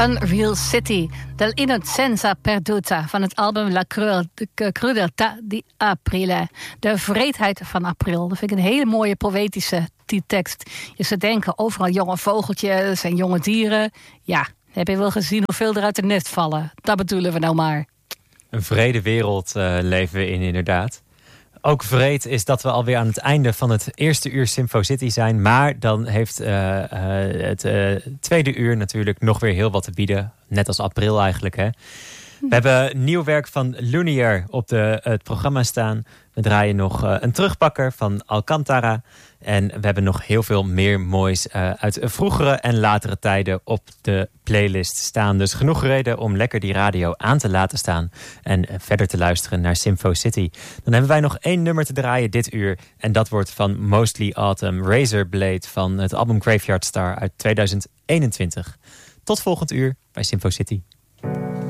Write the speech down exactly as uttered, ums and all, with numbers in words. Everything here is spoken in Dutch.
Unreal City, dell'innocenza perduta van het album La crudeltà di aprile. De vreedheid van april. Dat vind ik een hele mooie poëtische tekst. Je zou denken, overal jonge vogeltjes en jonge dieren. Ja, heb je wel gezien hoeveel er uit het nest vallen? Dat bedoelen we nou maar. Een vrede wereld uh, leven we in, inderdaad. Ook vreed is dat we alweer aan het einde van het eerste uur Symfo City zijn. Maar dan heeft uh, uh, het uh, tweede uur natuurlijk nog weer heel wat te bieden. Net als april eigenlijk, hè. We hebben nieuw werk van Lumière op de, het programma staan. We draaien nog uh, een terugpakker van Alcantara. En we hebben nog heel veel meer moois uh, uit vroegere en latere tijden op de playlist staan. Dus genoeg reden om lekker die radio aan te laten staan. En uh, verder te luisteren naar Symfo City. Dan hebben wij nog één nummer te draaien dit uur. En dat wordt van Mostly Autumn, Razorblade van het album Graveyard Star uit tweeduizend eenentwintig. Tot volgend uur bij Symfo City.